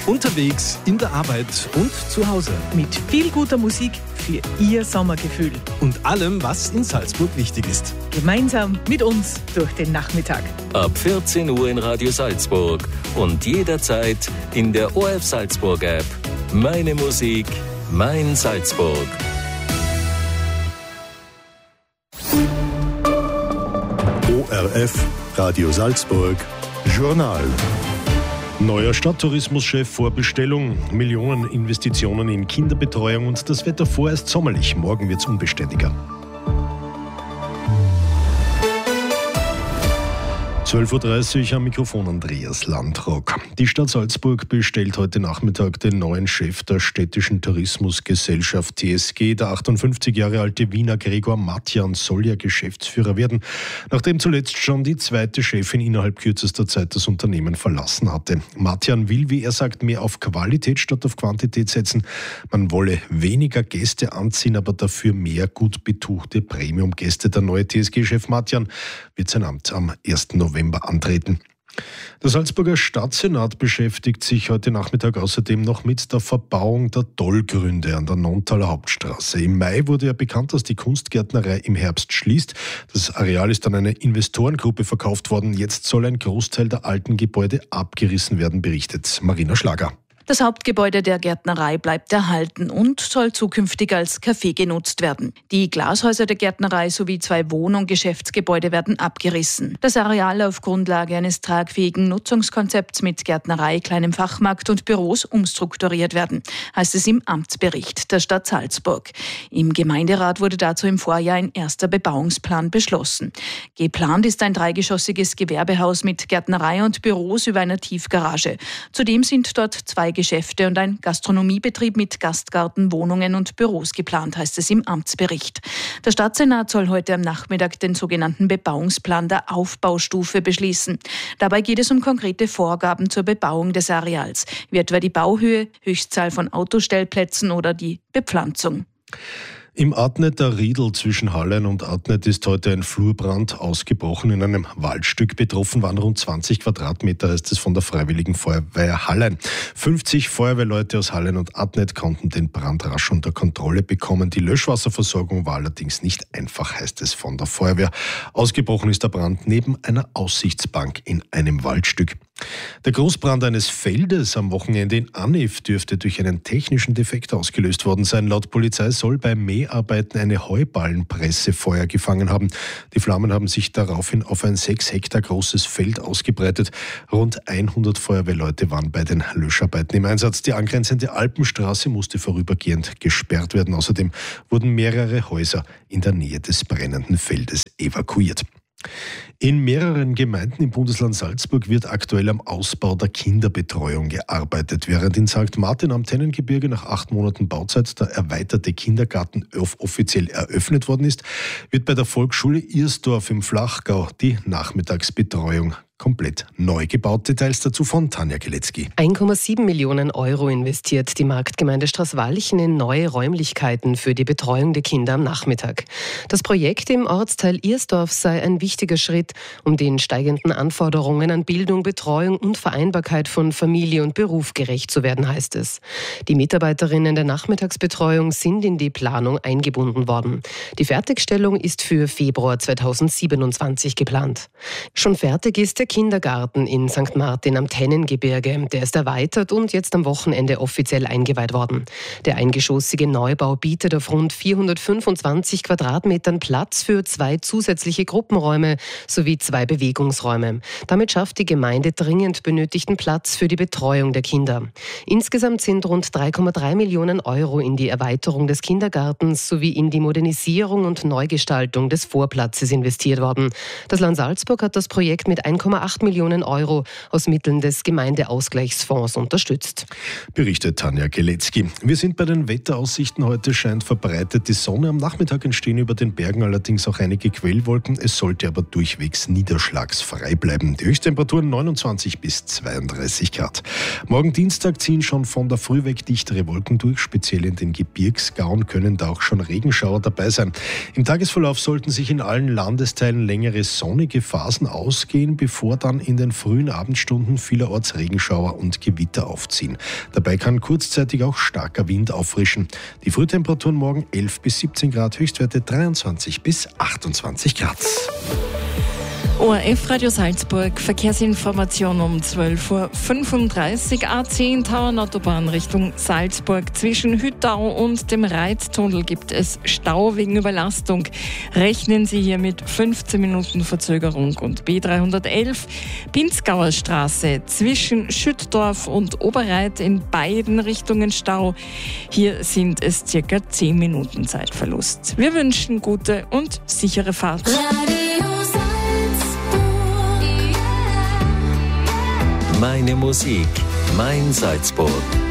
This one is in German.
Unterwegs, in der Arbeit und zu Hause. Mit viel guter Musik für Ihr Sommergefühl. Und allem, was in Salzburg wichtig ist. Gemeinsam mit uns durch den Nachmittag. Ab 14 Uhr in Radio Salzburg und jederzeit in der ORF Salzburg App. Meine Musik, mein Salzburg. ORF Radio Salzburg Journal. Neuer Stadttourismuschef vor Bestellung, Millioneninvestitionen in Kinderbetreuung und das Wetter vorerst sommerlich. Morgen wird's unbeständiger. 12.30 Uhr am Mikrofon Andreas Landrock. Die Stadt Salzburg bestellt heute Nachmittag den neuen Chef der städtischen Tourismusgesellschaft TSG. Der 58 Jahre alte Wiener Gregor Matjan soll ja Geschäftsführer werden, nachdem zuletzt schon die zweite Chefin innerhalb kürzester Zeit das Unternehmen verlassen hatte. Matjan will, wie er sagt, mehr auf Qualität statt auf Quantität setzen. Man wolle weniger Gäste anziehen, aber dafür mehr gut betuchte Premium-Gäste. Der neue TSG-Chef Matjan wird sein Amt am 1. November antreten. Der Salzburger Stadtsenat beschäftigt sich heute Nachmittag außerdem noch mit der Verbauung der Tollgründe an der Nonntaler Hauptstraße. Im Mai wurde ja bekannt, dass die Kunstgärtnerei im Herbst schließt. Das Areal ist an eine Investorengruppe verkauft worden. Jetzt soll ein Großteil der alten Gebäude abgerissen werden, berichtet Marina Schlager. Das Hauptgebäude der Gärtnerei bleibt erhalten und soll zukünftig als Café genutzt werden. Die Glashäuser der Gärtnerei sowie 2 Wohn- und Geschäftsgebäude werden abgerissen. Das Areal auf Grundlage eines tragfähigen Nutzungskonzepts mit Gärtnerei, kleinem Fachmarkt und Büros umstrukturiert werden, heißt es im Amtsbericht der Stadt Salzburg. Im Gemeinderat wurde dazu im Vorjahr ein erster Bebauungsplan beschlossen. Geplant ist ein 3-geschossiges Gewerbehaus mit Gärtnerei und Büros über einer Tiefgarage. Zudem sind dort 2 Geschäfte und ein Gastronomiebetrieb mit Gastgarten, Wohnungen und Büros geplant, heißt es im Amtsbericht. Der Stadtsenat soll heute am Nachmittag den sogenannten Bebauungsplan der Aufbaustufe beschließen. Dabei geht es um konkrete Vorgaben zur Bebauung des Areals, wie etwa die Bauhöhe, Höchstzahl von Autostellplätzen oder die Bepflanzung. Im Adneter Riedl zwischen Hallein und Adnet ist heute ein Flurbrand ausgebrochen in einem Waldstück. Betroffen waren rund 20 Quadratmeter, heißt es von der Freiwilligen Feuerwehr Hallein. 50 Feuerwehrleute aus Hallein und Adnet konnten den Brand rasch unter Kontrolle bekommen. Die Löschwasserversorgung war allerdings nicht einfach, heißt es von der Feuerwehr. Ausgebrochen ist der Brand neben einer Aussichtsbank in einem Waldstück. Der Großbrand eines Feldes am Wochenende in Anif dürfte durch einen technischen Defekt ausgelöst worden sein. Laut Polizei soll bei Mäharbeiten eine Heuballenpresse Feuer gefangen haben. Die Flammen haben sich daraufhin auf ein 6 Hektar großes Feld ausgebreitet. Rund 100 Feuerwehrleute waren bei den Löscharbeiten im Einsatz. Die angrenzende Alpenstraße musste vorübergehend gesperrt werden. Außerdem wurden mehrere Häuser in der Nähe des brennenden Feldes evakuiert. In mehreren Gemeinden im Bundesland Salzburg wird aktuell am Ausbau der Kinderbetreuung gearbeitet. Während in St. Martin am Tennengebirge nach 8 Monaten Bauzeit der erweiterte Kindergarten offiziell eröffnet worden ist, wird bei der Volksschule Irsdorf im Flachgau die Nachmittagsbetreuung komplett neu gebaut. Details dazu von Tanja Geletzky. 1,7 Millionen Euro investiert die Marktgemeinde Straßwalchen in neue Räumlichkeiten für die Betreuung der Kinder am Nachmittag. Das Projekt im Ortsteil Irsdorf sei ein wichtiger Schritt, um den steigenden Anforderungen an Bildung, Betreuung und Vereinbarkeit von Familie und Beruf gerecht zu werden, heißt es. Die Mitarbeiterinnen der Nachmittagsbetreuung sind in die Planung eingebunden worden. Die Fertigstellung ist für Februar 2027 geplant. Schon fertig ist der Kindergarten in St. Martin am Tennengebirge. Der ist erweitert und jetzt am Wochenende offiziell eingeweiht worden. Der eingeschossige Neubau bietet auf rund 425 Quadratmetern Platz für 2 zusätzliche Gruppenräume sowie 2 Bewegungsräume. Damit schafft die Gemeinde dringend benötigten Platz für die Betreuung der Kinder. Insgesamt sind rund 3,3 Millionen Euro in die Erweiterung des Kindergartens sowie in die Modernisierung und Neugestaltung des Vorplatzes investiert worden. Das Land Salzburg hat das Projekt mit 1,8 Millionen Euro aus Mitteln des Gemeindeausgleichsfonds unterstützt. Berichtet Tanja Geletzky. Wir sind bei den Wetteraussichten. Heute scheint verbreitet die Sonne. Am Nachmittag entstehen über den Bergen allerdings auch einige Quellwolken. Es sollte aber durchwegs niederschlagsfrei bleiben. Die Höchsttemperaturen 29 bis 32 Grad. Morgen Dienstag ziehen schon von der Früh weg dichtere Wolken durch. Speziell in den Gebirgsgauen können da auch schon Regenschauer dabei sein. Im Tagesverlauf sollten sich in allen Landesteilen längere sonnige Phasen ausgehen, bevor bevor dann in den frühen Abendstunden vielerorts Regenschauer und Gewitter aufziehen. Dabei kann kurzzeitig auch starker Wind auffrischen. Die Frühtemperaturen morgen 11 bis 17 Grad, Höchstwerte 23 bis 28 Grad. ORF Radio Salzburg, Verkehrsinformation um 12:35 Uhr. A10 Tauernautobahn Richtung Salzburg. Zwischen Hüttau und dem Reittunnel gibt es Stau wegen Überlastung. Rechnen Sie hier mit 15 Minuten Verzögerung. Und B311 Pinzgauer Straße zwischen Schüttdorf und Oberreit in beiden Richtungen Stau. Hier sind es circa 10 Minuten Zeitverlust. Wir wünschen gute und sichere Fahrt. Meine Musik, mein Salzburg.